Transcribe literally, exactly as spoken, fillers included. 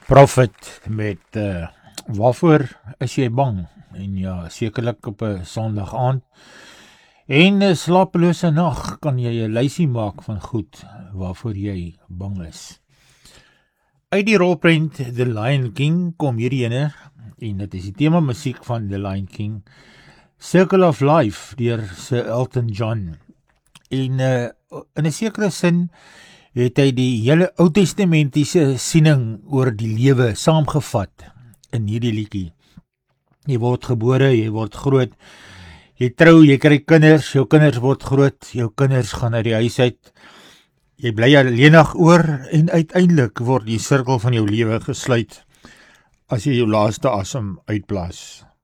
Prophet met uh, waarvoor is jy bang? En ja, sekerlik op 'n Sondag aand. En 'n slapelose nag kan jy 'n lysie maak van goed waarvoor jy bang is. Uit die rolprent The Lion King kom hierdie ene, en dit is die tema musiek van The Lion King, Circle of Life deur Sir Elton John. En uh, in 'n sekere sin het hy die hele Ou Testamentiese siening oor die lewe saamgevat in hierdie liedjie. Jy word gebore, jy word groot, jy trou, jy kry kinders, jou kinders word groot, jou kinders gaan uit die huis uit, jy bly alleenig oor en uiteindelik word die sirkel van jou lewe gesluit as jy jou laaste asem uitblaas.